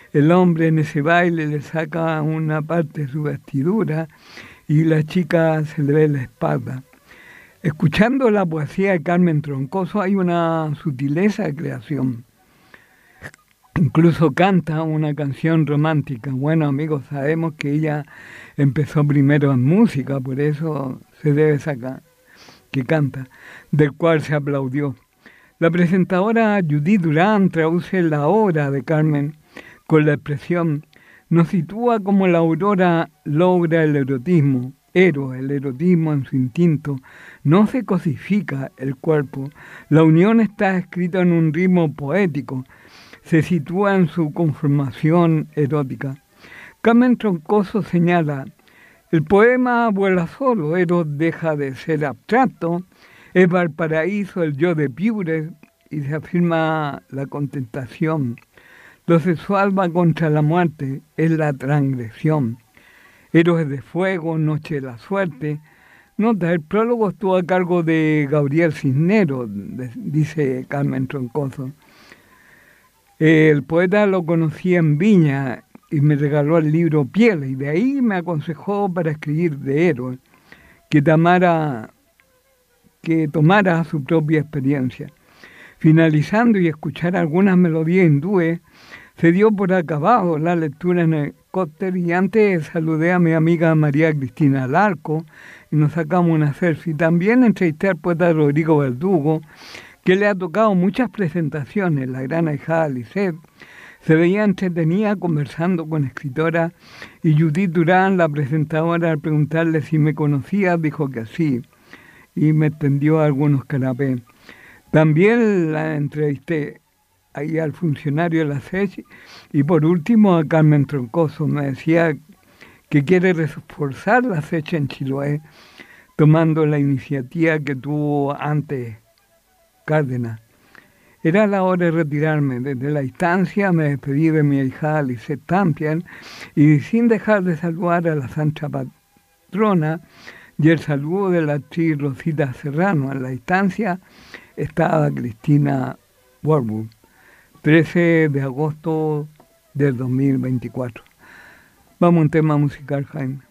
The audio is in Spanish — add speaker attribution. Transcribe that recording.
Speaker 1: El hombre en ese baile le saca una parte de su vestidura y la chica se le ve la espalda. Escuchando la poesía de Carmen Troncoso hay una sutileza de creación. Incluso canta una canción romántica. Bueno, amigos, sabemos que ella empezó primero en música, por eso se debe sacar que canta, del cual se aplaudió. La presentadora Judith Durán traduce la obra de Carmen con la expresión: nos sitúa como la aurora logra el erotismo, el erotismo en su instinto, no se cosifica el cuerpo, la unión está escrita en un ritmo poético, se sitúa en su conformación erótica. Carmen Troncoso señala: el poema vuela solo, Eros deja de ser abstracto, es Valparaíso el yo de Piures y se afirma la contentación. Lo sexual va contra la muerte, es la transgresión. Héroes de fuego, noche de la suerte. Nota, el prólogo estuvo a cargo de Gabriel Cisneros, dice Carmen Troncoso. El poeta lo conocí en Viña y me regaló el libro Pieles, y de ahí me aconsejó para escribir de héroe, que tomara su propia experiencia. Finalizando y escuchar algunas melodías hindúes, se dio por acabado la lectura en el cóctel y antes saludé a mi amiga María Cristina Larco y nos sacamos una selfie. También entrevisté al poeta Rodrigo Verdugo, que le ha tocado muchas presentaciones, la gran ahijada Lisette. Se veía entretenida conversando con escritoras y Judith Durán, la presentadora, al preguntarle si me conocía, dijo que sí y me tendió algunos canapés. También la entrevisté ahí al funcionario de la SECH y por último a Carmen Troncoso. Me decía que quiere reforzar la SECH en Chiloé, tomando la iniciativa que tuvo antes Cárdenas. Era la hora de retirarme. Desde la distancia me despedí de mi hija Lisette Tampian y sin dejar de saludar a la santa patrona y el saludo de la actriz Rosita Serrano. En la distancia estaba Cristina Warburg, 13 de agosto del 2024. Vamos a un tema musical, Jaime.